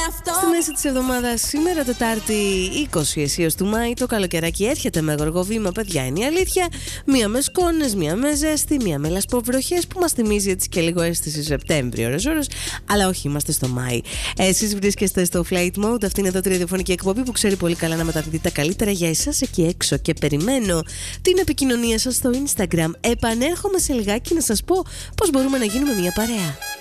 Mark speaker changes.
Speaker 1: Στη μέση της εβδομάδας, σήμερα Τετάρτη 20 Αισίως του Μάη, το καλοκαιράκι έρχεται με γοργό βήμα, παιδιά, είναι η αλήθεια. Μία με σκόνες, μία με ζέστη, μία με λασποβροχές που μας θυμίζει έτσι και λίγο αίσθηση Σεπτέμβρη ώρες, αλλά όχι, είμαστε στο Μάη. Εσείς βρίσκεστε στο Flight Mode, αυτή είναι εδώ τη ραδιοφωνική εκπομπή που ξέρει πολύ καλά να μεταδίδει τα καλύτερα για εσάς εκεί έξω και περιμένω την επικοινωνία σας στο Instagram. Επανέρχομαι σε λιγάκι να σας πω πώς μπορούμε να γίνουμε μια παρέα.